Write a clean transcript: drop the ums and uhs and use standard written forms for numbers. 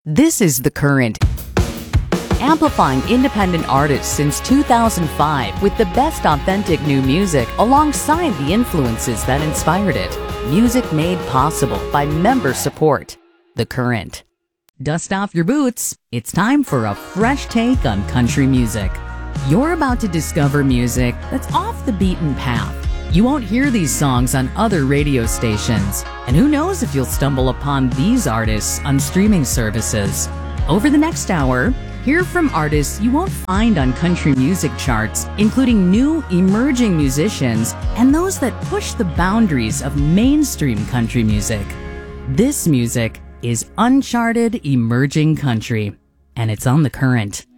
This is The Current, amplifying independent artists since 2005 with the best authentic new music alongside the influences that inspired it. Music made possible by member support. The Current. Dust off your boots. It's time for a fresh take on country music. You're about to discover music that's off the beaten path. You won't hear these songs on other radio stations, and who knows if you'll stumble upon these artists on streaming services. Over the next hour, hear from artists you won't find on country music charts, including new emerging musicians and those that push the boundaries of mainstream country music. This music is uncharted emerging country, and it's on The Current.